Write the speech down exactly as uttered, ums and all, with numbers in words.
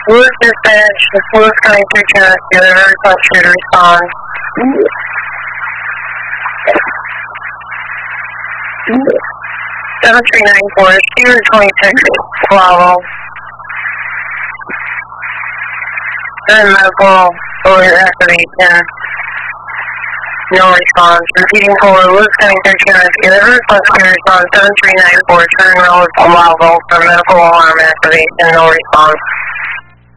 Lewis dispatch, Lewis County three ten, the other request you to respond. seven three nine four, Stewart twenty-six, Bravo. Then medical, over activation. No response. Repeating for Lewis County three ten, the other request you to respond. seven three nine four, turn road, Bravo, for medical alarm activation, no response.